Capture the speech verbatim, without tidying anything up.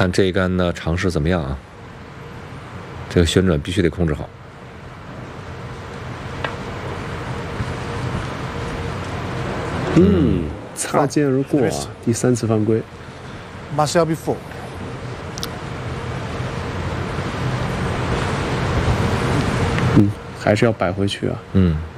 看这一杆的尝试怎么样啊？这个旋转必须得控制好。 嗯，擦肩而过啊！第三次犯规。 Marcel before。 嗯，还是要摆回去啊。 嗯。